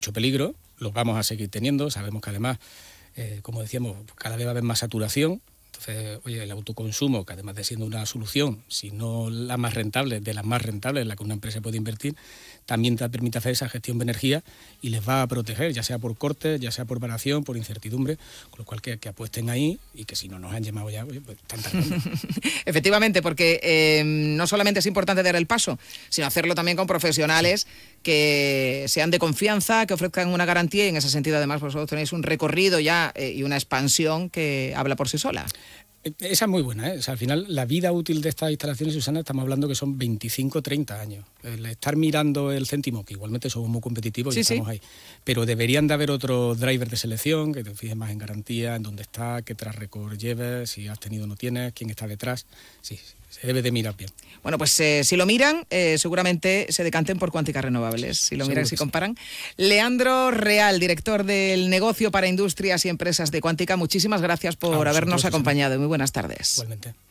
mucho peligro, los vamos a seguir teniendo. Sabemos que además, como decíamos, cada vez va a haber más saturación. Entonces, oye, el autoconsumo, que además de siendo una solución, si no la más rentable, de las más rentables en la que una empresa puede invertir, también te permite hacer esa gestión de energía y les va a proteger, ya sea por cortes, ya sea por variación, por incertidumbre, con lo cual que apuesten ahí y que si no nos han llamado ya, oye, pues están tardando. Efectivamente, porque no solamente es importante dar el paso, sino hacerlo también con profesionales que sean de confianza, que ofrezcan una garantía y en ese sentido además vosotros tenéis un recorrido ya y una expansión que habla por sí sola. Esa es muy buena, ¿eh? O sea, al final, la vida útil de estas instalaciones, Susana, estamos hablando que son 25, 30 años. El estar mirando el céntimo, que igualmente somos muy competitivos y estamos ahí, pero deberían de haber otros drivers de selección, que te fijes más en garantía, en dónde está, qué track record lleves, si has tenido o no tienes, quién está detrás. Sí, se debe de mirar bien. Bueno, pues si lo miran, seguramente se decanten por Cuántica Renovables. Si lo miran, si comparan. Leandro Real, director del negocio para industrias y empresas de Cuántica, muchísimas gracias por habernos acompañado. Muy buenas tardes. Igualmente.